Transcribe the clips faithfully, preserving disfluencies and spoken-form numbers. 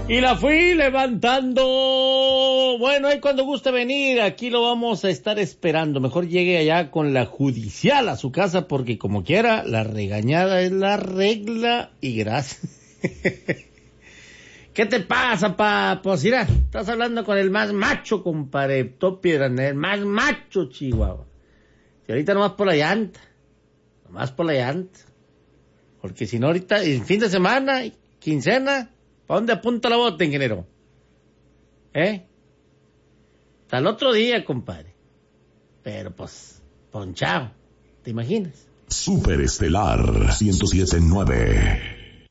Y la fui levantando. Bueno, ahí cuando guste venir, aquí lo vamos a estar esperando. Mejor llegue allá con la judicial a su casa, porque como quiera, la regañada es la regla y gracias. ¿Qué te pasa, pa? Pues mira, estás hablando con el más macho, compadre, Topi, el más macho, Chihuahua. Y ahorita nomás por la llanta, nomás por la llanta. Porque si no ahorita, en fin de semana, quincena, ¿para dónde apunta la bota, ingeniero? ¿Eh? Hasta el otro día, compadre. Pero pues, ponchado, ¿te imaginas? Superestelar ciento siete punto nueve.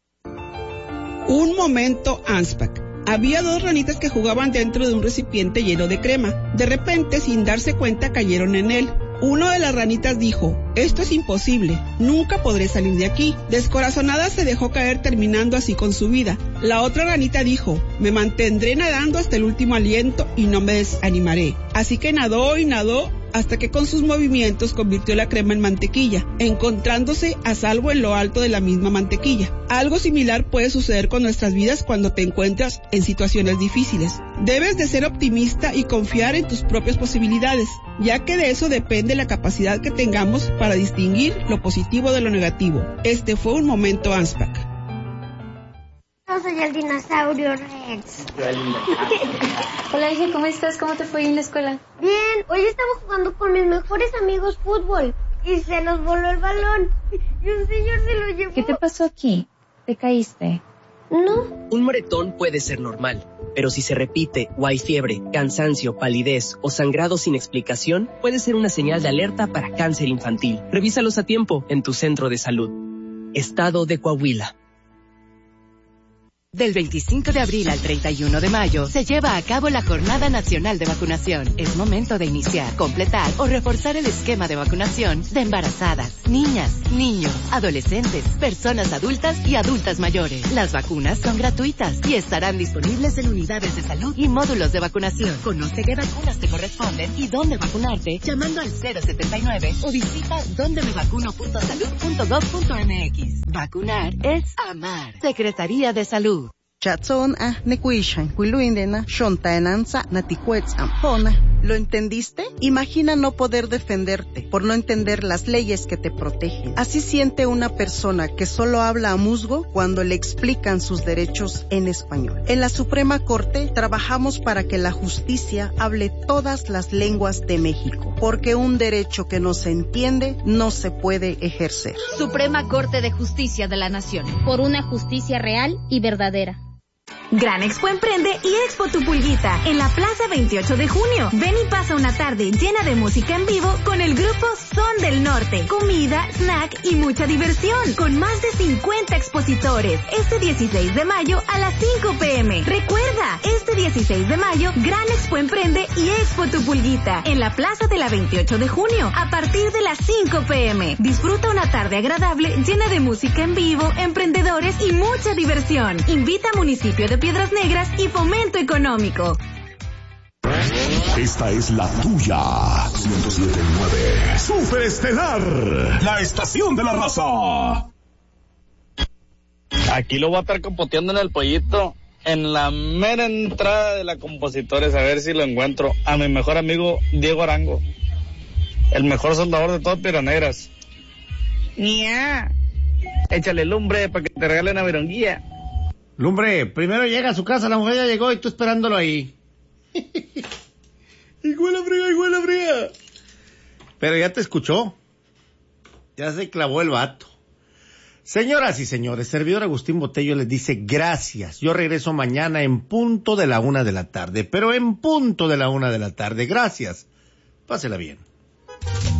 Un momento Anspac. Había dos ranitas que jugaban dentro de un recipiente lleno de crema. De repente, sin darse cuenta, cayeron en él. Uno de las ranitas dijo, esto es imposible, nunca podré salir de aquí. Descorazonada se dejó caer, terminando así con su vida. La otra ranita dijo, me mantendré nadando hasta el último aliento y no me desanimaré. Así que nadó y nadó hasta que con sus movimientos convirtió la crema en mantequilla, encontrándose a salvo en lo alto de la misma mantequilla. Algo similar puede suceder con nuestras vidas cuando te encuentras en situaciones difíciles. Debes de ser optimista y confiar en tus propias posibilidades, ya que de eso depende la capacidad que tengamos para distinguir lo positivo de lo negativo. Este fue un momento Anspac. Yo soy el dinosaurio Rex. Hola, hija, ¿cómo estás? ¿Cómo te fue en la escuela? Bien, hoy estaba jugando con mis mejores amigos fútbol y se nos voló el balón y un señor se lo llevó. ¿Qué te pasó aquí? ¿Te caíste? No. Un moretón puede ser normal, pero si se repite o hay fiebre, cansancio, palidez o sangrado sin explicación, puede ser una señal de alerta para cáncer infantil. Revísalos a tiempo en tu centro de salud. Estado de Coahuila. Del veinticinco de abril al treinta y uno de mayo se lleva a cabo la Jornada Nacional de Vacunación. Es momento de iniciar, completar o reforzar el esquema de vacunación de embarazadas, niñas, niños, adolescentes, personas adultas y adultas mayores. Las vacunas son gratuitas y estarán disponibles en unidades de salud y módulos de vacunación. Conoce qué vacunas te corresponden y dónde vacunarte llamando al cero setenta y nueve o visita donde me vacuno punto salud punto gov punto mx. Vacunar es amar. Secretaría de Salud. Chatson a nekuishan, kuiluindena, shontaenanza, naticuetzam, pona. ¿Lo entendiste? Imagina no poder defenderte por no entender las leyes que te protegen. Así siente una persona que solo habla a musgo cuando le explican sus derechos en español. En la Suprema Corte trabajamos para que la justicia hable todas las lenguas de México, porque un derecho que no se entiende no se puede ejercer. Suprema Corte de Justicia de la Nación. Por una justicia real y verdadera. Gran Expo Emprende y Expo Tu Pulguita en la Plaza veintiocho de junio. Ven y pasa una tarde llena de música en vivo con el grupo Son del Norte. Comida, snack y mucha diversión con más de cincuenta expositores. Este dieciséis de mayo a las cinco pe eme. Recuerda, este dieciséis de mayo, Gran Expo Emprende y Expo Tu Pulguita en la Plaza de la veintiocho de junio a partir de las cinco pe eme. Disfruta una tarde agradable llena de música en vivo, emprendedores y mucha diversión. Invita a Municipio de Piedras Negras y Fomento Económico. Esta es la tuya. ciento siete punto nueve. Superestelar, la estación de la raza. Aquí lo voy a estar compoteando en el pollito, en la mera entrada de la Compositores, a ver si lo encuentro. A mi mejor amigo Diego Arango, el mejor soldador de todas Piedras Negras. ¡Nia! Échale lumbre para que te regalen una vironguía. Lumbre, primero llega a su casa, la mujer ya llegó y tú esperándolo ahí. Igual la fría, igual la fría. Pero ya te escuchó. Ya se clavó el vato. Señoras y señores, servidor Agustín Botello les dice gracias. Yo regreso mañana en punto de la una de la tarde, pero en punto de la una de la tarde. Gracias. Pásela bien.